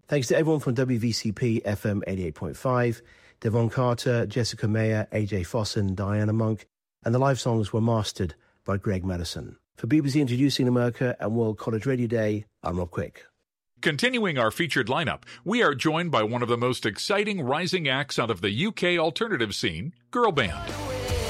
Thanks to everyone from WVCP FM 88.5, Devon Carter, Jessica Mayer, AJ Fossen, Diana Monk, and the live songs were mastered by Greg Madison. For BBC Introducing America and World College Radio Day, I'm Rob Quick. Continuing our featured lineup, we are joined by one of the most exciting rising acts out of the UK alternative scene, Girl Band.